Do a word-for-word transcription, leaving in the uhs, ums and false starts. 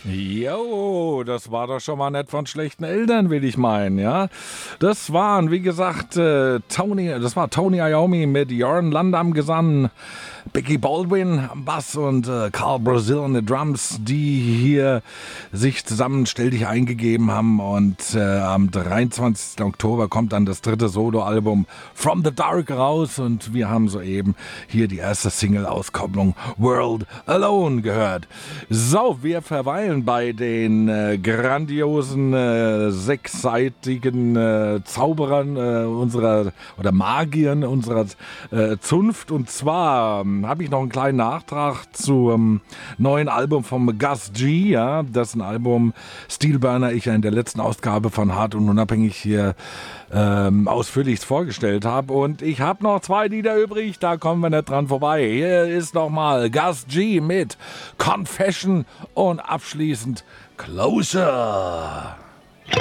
Jo, das war doch schon mal nett von schlechten Eltern, will ich meinen, ja. Das waren, wie gesagt, äh, Tony, das war Tony Iommi mit Jörn Landam Gesang, Becky Baldwin am Bass und äh, Carl Brazil an den Drums, die hier sich zusammen Stell dich eingegeben haben. Und äh, am dreiundzwanzigsten Oktober kommt dann das dritte Soloalbum From the Dark raus. Und wir haben soeben hier die erste Single-Auskopplung World Alone gehört. So, wir verweilen bei den äh, grandiosen, äh, sechsseitigen äh, Zauberern äh, unserer, oder Magiern unserer äh, Zunft. Und zwar ähm, habe ich noch einen kleinen Nachtrag zum neuen Album von Gus G. Ja, das ist ein Album Steelburner, ich ja in der letzten Ausgabe von Hart und Unabhängig hier ähm, ausführlich vorgestellt habe. Und ich habe noch zwei Lieder übrig, da kommen wir nicht dran vorbei. Hier ist nochmal Gus G mit Confession und abschließend Closer.